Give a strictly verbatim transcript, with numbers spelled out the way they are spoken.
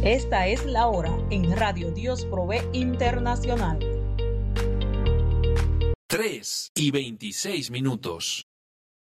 Esta es la hora en Radio Dios Provee Internacional. tres y veintiséis minutos.